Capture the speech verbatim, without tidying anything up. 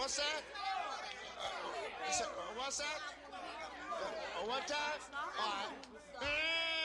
What's that? You said, what's that? Uh, one time? All right.